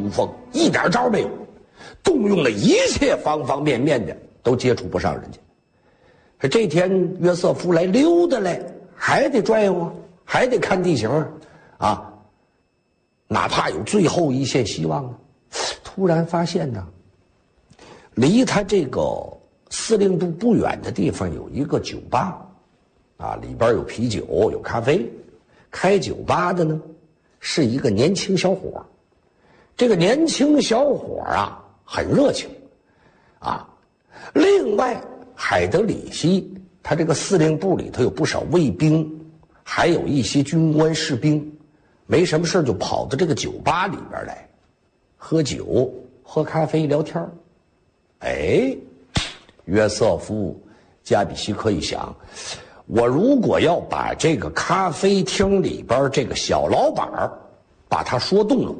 冲锋，一点招没有，动用了一切方方面面的，都接触不上人家。这天约瑟夫来溜达来，还得转悠啊，还得看地形啊，哪怕有最后一线希望啊。突然发现呢，离他这个司令部不远的地方有一个酒吧，啊，里边有啤酒有咖啡，开酒吧的呢是一个年轻小伙。这个年轻小伙啊很热情啊。另外海德里希他这个司令部里头有不少卫兵，还有一些军官士兵，没什么事就跑到这个酒吧里边来喝酒喝咖啡聊天。哎，约瑟夫加比西克一想，我如果要把这个咖啡厅里边这个小老板把他说动了，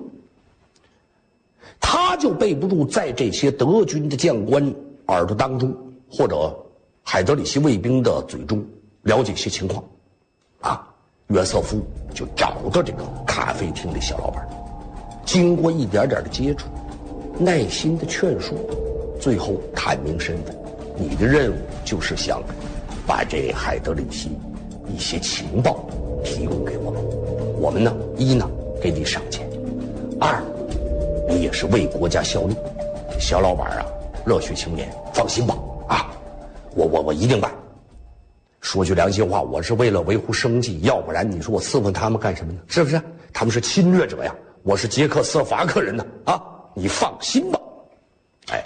他就备不住在这些德军的将官耳朵当中，或者海德里希卫兵的嘴中了解些情况啊。约瑟夫就找到这个咖啡厅的小老板，经过一点点的接触，耐心的劝说，最后坦明身份，你的任务就是想把这海德里希一些情报提供给我们，我们呢，一呢给你赏钱，二你也是为国家效力。小老板啊，热血青年，放心吧啊，我一定办。说句良心话，我是为了维护生计，要不然你说我伺候他们干什么呢？是不是？他们是侵略者呀，我是捷克斯洛伐克人呢啊，你放心吧。哎，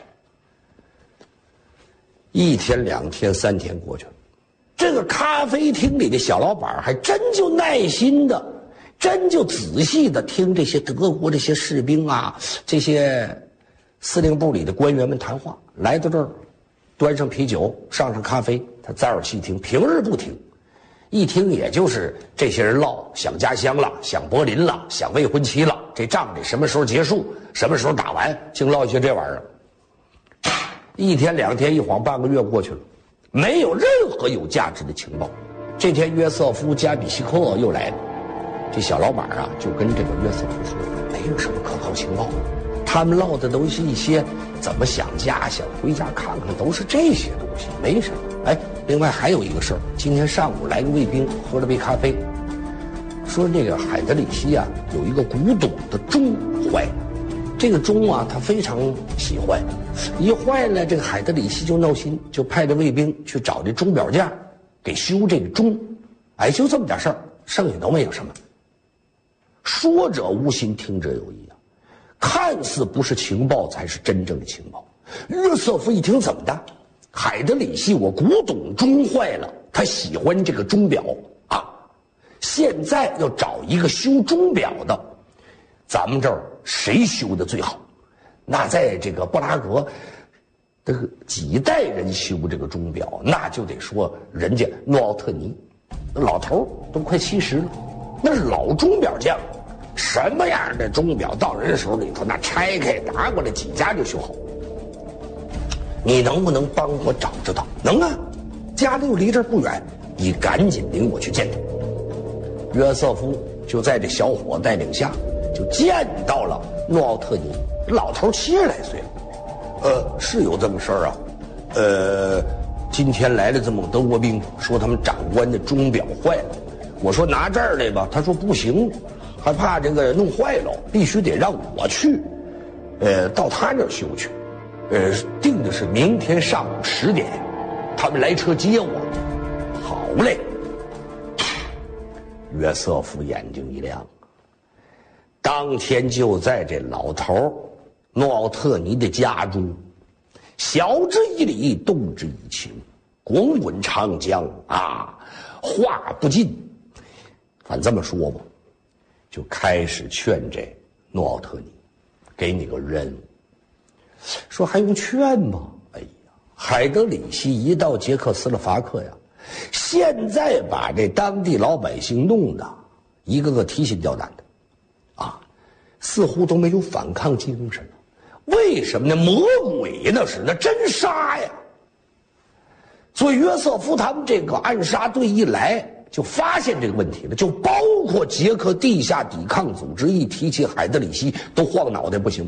一天两天三天过去了，这个咖啡厅里的小老板还真就耐心的，真就仔细的听这些德国这些士兵啊，这些司令部里的官员们谈话。来到这儿，端上啤酒，上咖啡，他在耳细听，平日不听，一听也就是这些人唠，想家乡了，想柏林了，想未婚妻了，这仗得什么时候结束，什么时候打完，净唠一些这玩意儿。一天两天，一晃半个月过去了，没有任何有价值的情报。这天约瑟夫加比西克又来了，这小老板啊就跟这个约瑟夫说，没有什么可靠情报，他们唠的都是一些怎么想家，想回家看看，都是这些东西，没什么。哎，另外还有一个事儿，今天上午来个卫兵喝了杯咖啡，说这个海德里希啊有一个古董的钟坏了，这个钟啊他非常喜欢，一坏了这个海德里希就闹心，就派这卫兵去找这钟表匠给修这个钟。哎，就这么点事儿，剩下都没有什么。说者无心，听者有意啊，看似不是情报，才是真正的情报。约瑟夫一听，怎么的？海德里希我古董钟坏了，他喜欢这个钟表啊，现在要找一个修钟表的，咱们这儿谁修的最好？那在这个布拉格，这个几代人修这个钟表，那就得说人家诺奥特尼，老头都快70了，那是老钟表匠，什么样的钟表到人手里头，那拆开拿过来几家就修好。你能不能帮我找着他？能啊，家里又离这儿不远，你赶紧领我去见他。约瑟夫就在这小伙带领下，就见到了诺奥特尼。老头70来岁了，是有这么事儿啊，今天来了这么个德国兵，说他们长官的钟表坏了。我说拿这儿来吧，他说不行，还怕这个弄坏了，必须得让我去，到他那儿修去。定的是明天上午10点，他们来车接我。好嘞。约瑟夫眼睛一亮，当天就在这老头诺奥特尼的家中，晓之以理，动之以情，滚滚长江啊，话不尽。反这么说吧，就开始劝这诺奥特尼，给你个任务。说还用劝吗？哎呀，海德里希一到捷克斯洛伐克呀，现在把这当地老百姓弄得一个个提心吊胆的，啊，似乎都没有反抗精神了。为什么呢？魔鬼那是，那真杀呀！所以约瑟夫他们这个暗杀队一来，就发现这个问题了，就包括捷克地下抵抗组织一提起海德里希都晃脑袋，不行。